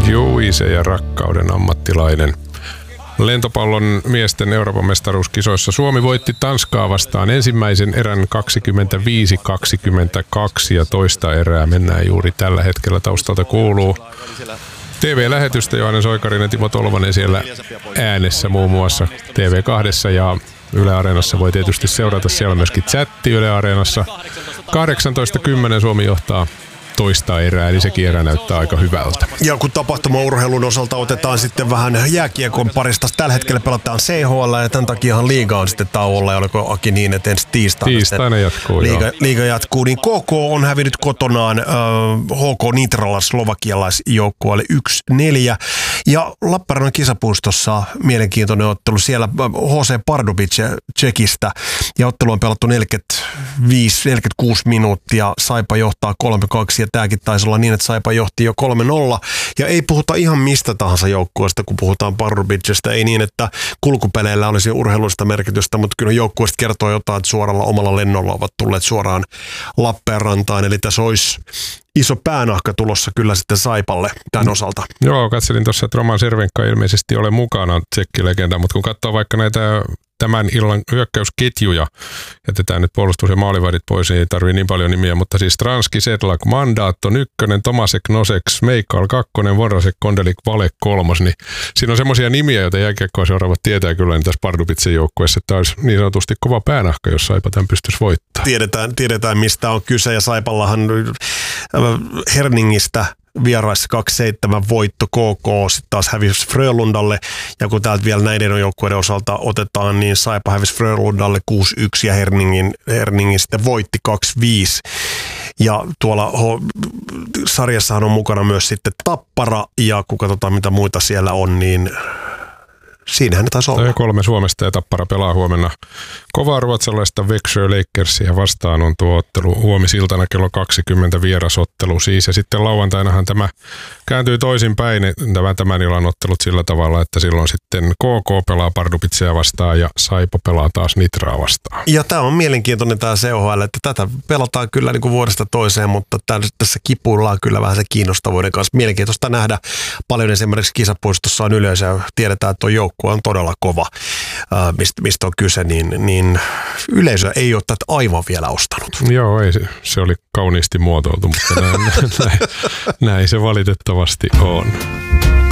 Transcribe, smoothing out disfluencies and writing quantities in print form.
Juise ja rakkauden ammattilainen. Lentopallon miesten Euroopan mestaruuskisoissa Suomi voitti Tanskaa vastaan ensimmäisen erän 25-22 ja toista erää mennään juuri tällä hetkellä. Taustalta kuuluu TV-lähetystä. Johannes Oikarinen ja Timo Tolvanen siellä äänessä muun muassa TV2 ja Yle Areenassa voi tietysti seurata. Siellä myöskin chatti Yle Areenassa. 18:10 Suomi johtaa toista erää, eli sekin erä näyttää aika hyvältä. Ja kun tapahtumaurheilun osalta otetaan sitten vähän jääkiekon parista, tällä hetkellä pelataan CHL ja tämän takiahan liiga on sitten tauolla, ja oliko Aki niin, että ensi tiistaina jatkuu, liiga jatkuu, niin KK on hävinnyt kotonaan HK Nitralla slovakialaisjoukkueelle 1-4, ja Lappeenrannan kisapuistossa mielenkiintoinen ottelu, siellä HC Pardubic Tsekistä, ja ottelu on pelattu 45-46 minuuttia, Saipa johtaa 3-2, ja tämäkin taisi olla niin, että Saipa johti jo 3-0. Ja ei puhuta ihan mistä tahansa joukkueesta, kun puhutaan Pardubicista. Ei niin, että kulkupeleillä olisi urheilullista merkitystä, mutta kyllä joukkueesta kertoo jotain, että suoralla omalla lennolla ovat tulleet suoraan Lappeenrantaan. Eli tässä olisi iso päänahka tulossa kyllä sitten Saipalle tämän osalta. Joo, katselin tuossa, että Roman Cervenka ilmeisesti ole mukana, tsekkilegenda, mutta kun katsoo vaikka näitä tämän illan hyökkäysketjuja, jätetään nyt puolustus- ja maalivahdit pois, niin ei tarvitse niin paljon nimiä, mutta siis Stranski, Sedlak, Mandaatto, 1, Tomasek, Nosek, Meikal, 2, Vorasek, Kondelik, Vale, 3, niin siinä on semmoisia nimiä, joita jääkiekkoa seuraavat tietää kyllä niin tässä Pardubitsen joukkueessa, että tämä olisi niin sanotusti kova päänahka, jos Saipa tämän pystyisi voittamaan. Tiedetään mistä on kyse, ja Saipallahan Herningistä vieraissa 2-7 voitto KK, sitten taas hävisi Frölundalle, ja kun täältä vielä näiden joukkueiden osalta otetaan, niin Saipa hävisi Frölundalle 6-1 ja Herningin sitten voitti 2-5. Ja tuolla sarjassahan on mukana myös sitten Tappara, ja kun katsotaan mitä muita siellä on, niin siinähän ne taisi olla. 3 Suomesta ja Tappara pelaa huomenna kovaa ruotsalaista Växjö Lakersia vastaan on tuo ottelu huomisiltana kello 20 vierasottelu siis. Ja sitten lauantainahan tämä kääntyy toisinpäin, tämän illan ottelut sillä tavalla, että silloin sitten KK pelaa Pardubitsia vastaan ja Saipa pelaa taas Nitraa vastaan. Ja tämä on mielenkiintoinen tämä CHL, että tätä pelataan kyllä niin kuin vuodesta toiseen, mutta tässä kipuillaan kyllä vähän se kiinnostavuuden kanssa. Mielenkiintoista nähdä. Paljon esimerkiksi kisapuistossa on yleisö, tiedetään, että tuo joukkue on todella kova, mistä on kyse, niin yleisö ei ole tätä aivan vielä ostanut. Joo, ei, se oli kauniisti muotoiltu, mutta näin se valitettavasti on.